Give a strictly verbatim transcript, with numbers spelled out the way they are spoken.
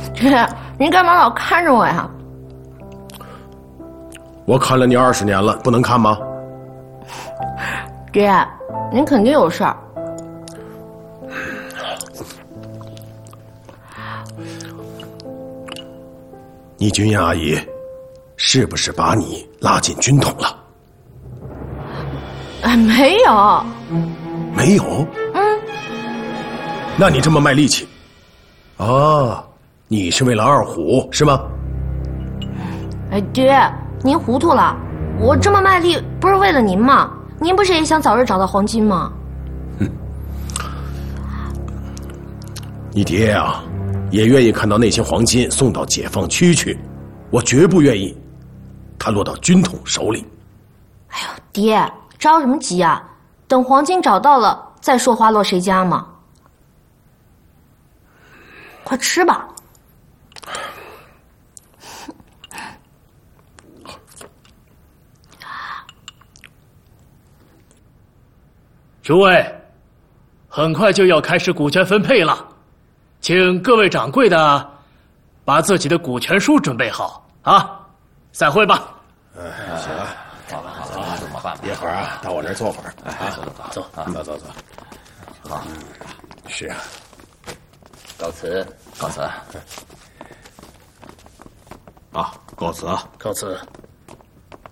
爹，您干嘛老看着我呀？ 我看了你二十年了，不能看吗？ 爹，您肯定有事儿。 你君燕阿姨，是不是把你拉进军统了？ 哎，没有。 没有？ 嗯。 那你这么卖力气，哦，你是为了二虎是吗？ 哎，爹，您糊涂了。我这么卖力不是为了您吗？您不是也想早日找到黄金吗？ 哼，你爹啊，也愿意看到那些黄金送到解放区去，我绝不愿意他落到军统手里。 哎呦，爹，着什么急啊？等黄金找到了再说花落谁家嘛。快吃吧。 诸位，很快就要开始股权分配了，请各位掌柜的把自己的股权书准备好啊！散会吧。 哎，行啊，好了好了，怎么办？一会儿啊，到我这儿坐会儿。啊，走走走走。好，是啊。 告辞，告辞。 啊，告辞啊， 告辞。